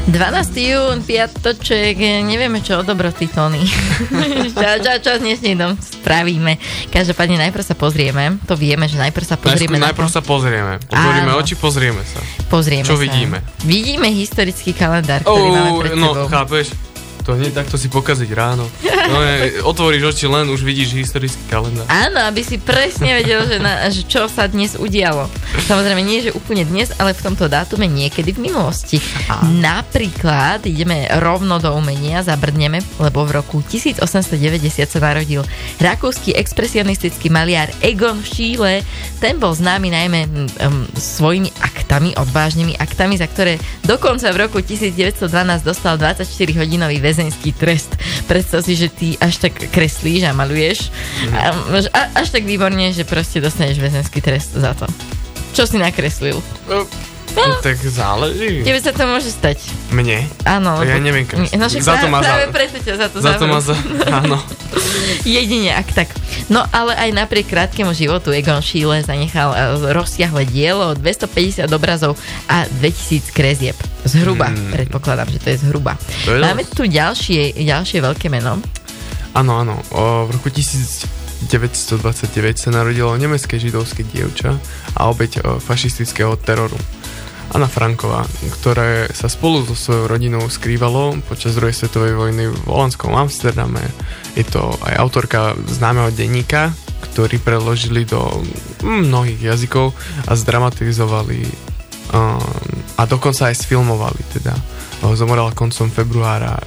jún, piatoček, nevieme čo o dobroty, Tony. Čo dnes nedom spravíme. Každopádne najprv sa pozrieme, to vieme, že najprv sa pozrieme. Najprv sa pozrieme. Otvoríme oči, pozrieme sa. Čo vidíme? Vidíme historický kalendár, ktorý máme pred sebou. No, chápeš? To hneď takto si pokaziť ráno. No, otvoríš oči len, už vidíš historický kalendár. Áno, aby si presne vedel, že čo sa dnes udialo. Samozrejme, nie že úplne dnes, ale v tomto dátume niekedy v minulosti. Napríklad ideme rovno do umenia, zabrdneme, lebo v roku 1890 sa narodil rakúsky expresionistický maliar Egon Schiele. Ten bol známy najmä svojimi aktami, odvážnymi aktami, za ktoré dokonca v roku 1912 dostal 24-hodinový väzenský trest. Predstav si, že ty až tak kreslíš a maluješ až tak výborne, že proste dostaneš väzenský trest za to. Čo si nakreslil? Tak záleží. Tebe sa to môže stať. Mne? Áno. Ja neviem kresliť. No však práve preto ťa za to áno. Jedine ak tak. No ale aj napriek krátkemu životu Egon Schiele zanechal rozsiahle dielo, 250 obrazov a 2000 kresieb. Zhruba, predpokladám, že to je zhruba. Máme tu ďalšie veľké meno. Áno. V roku 1929 sa narodilo nemecké židovské dievča a obeť fašistického teroru. Anna Franková, ktoré sa spolu so svojou rodinou skrývalo počas druhej svetovej vojny v holandskom Amsterdame. Je to aj autorka známeho denníka, ktorý preložili do mnohých jazykov a zdramatizovali a dokonca aj sfilmovali. Teda zomrela koncom februára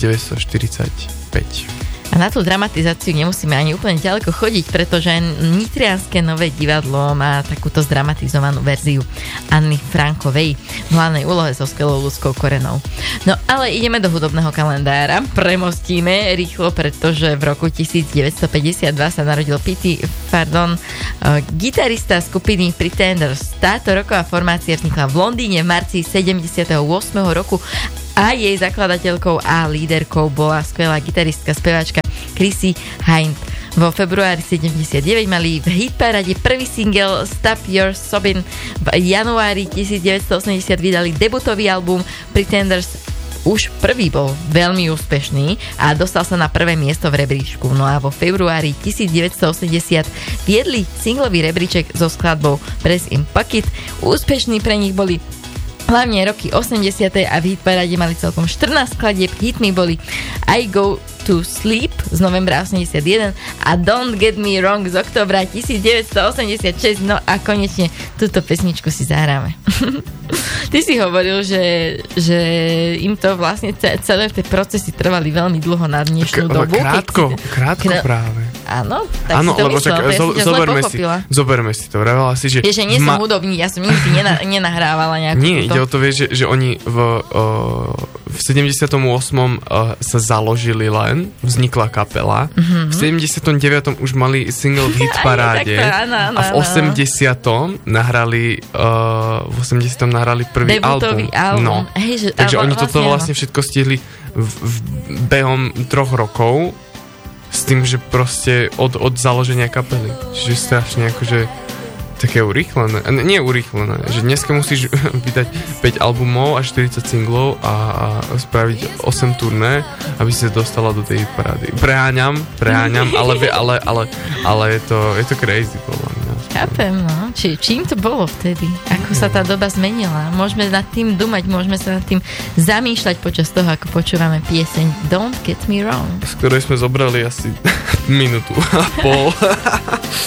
1945. A na tú dramatizáciu nemusíme ani úplne ďaleko chodiť, pretože Nitrianske Nové divadlo má takúto zdramatizovanú verziu Anny Frankovej v hlavnej úlohe so skvelou Ľudskou Korenou. No ale ideme do hudobného kalendára, premostíme rýchlo, pretože v roku 1952 sa narodil gitarista skupiny Pretenders. Táto roková formácia vznikla v Londýne v marci 78. roku a jej zakladateľkou a líderkou bola skvelá gitaristka, speváčka Chrissie Hynde. Vo februári 79 mali v hitparáde prvý single Stop Your Sobbin'. V januári 1980 vydali debutový album Pretenders. Už prvý bol veľmi úspešný a dostal sa na prvé miesto v rebríčku. No a vo februári 1980 viedli singlový rebríček so skladbou Press in Pocket. Úspešní pre nich boli hlavne roky 80. a v hitparáde mali celkom 14 skladieb. Hitmi boli I Go to Sleep z novembra 81 a Don't Get Me Wrong z októbra 1986. No a konečne túto pesničku si zahráme. Ty si hovoril, že im to vlastne celé tie procesy trvali veľmi dlho na dnešnú dobu. Krátko práve. Áno, tak si to myslel, zoberme si to. Vravela si, že... Vieš, že nie som hudobník, ja som nikdy nenahrávala nejakú... Nie, ide o to, vieš, že oni v 78. sa založili len, vznikla kapela. V 79. už mali single v hitparáde a v 80. nahrali prvý debutový album. No. Hej, takže oni toto vlastne všetko stihli v behom 3 rokov s tým, že proste od založenia kapely. Čiže strašne akože také urýchlené. Nie urýchlené, že dneska musíš vydať 5 albumov a 40 singlov a spraviť 8 turné, aby si sa dostala do tej parády. Preháňam, ale je to crazy podľa mňa. Chápem, no. Čím to bolo vtedy? Ako sa tá doba zmenila? Môžeme nad tým dumať, môžeme sa nad tým zamýšľať počas toho, ako počúvame pieseň Don't Get Me Wrong. Z ktorej sme zobrali asi minútu a pol.